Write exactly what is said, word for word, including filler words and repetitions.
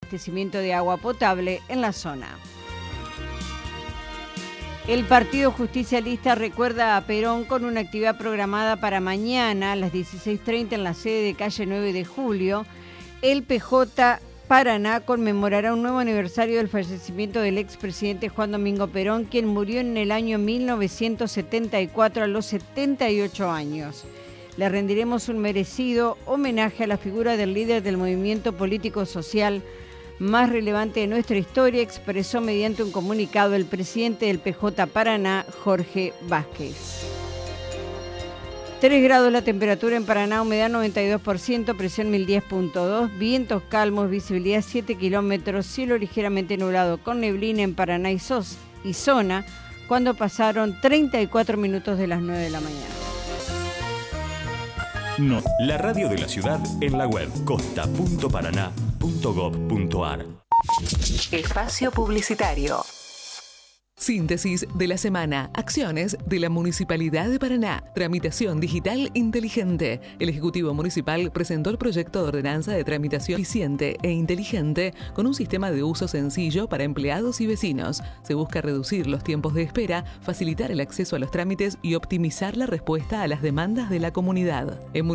abastecimiento de agua potable en la zona. El Partido Justicialista recuerda a Perón con una actividad programada para mañana a las dieciséis treinta en la sede de calle nueve de julio. El P J Paraná conmemorará un nuevo aniversario del fallecimiento del expresidente Juan Domingo Perón, quien murió en el año mil novecientos setenta y cuatro a los setenta y ocho años. Le rendiremos un merecido homenaje a la figura del líder del movimiento político-social más relevante de nuestra historia, expresó mediante un comunicado el presidente del P J Paraná, Jorge Vázquez. tres grados la temperatura en Paraná, humedad noventa y dos por ciento, presión mil diez punto dos, vientos calmos, visibilidad siete kilómetros, cielo ligeramente nublado con neblina en Paraná y, Sos y zona, cuando pasaron treinta y cuatro minutos de las nueve de la mañana. No, la radio de la ciudad en la web costa punto paraná punto gov punto ar. Espacio publicitario. Síntesis de la semana. Acciones de la Municipalidad de Paraná. Tramitación digital inteligente. El Ejecutivo Municipal presentó el proyecto de ordenanza de tramitación eficiente e inteligente con un sistema de uso sencillo para empleados y vecinos. Se busca reducir los tiempos de espera, facilitar el acceso a los trámites y optimizar la respuesta a las demandas de la comunidad. En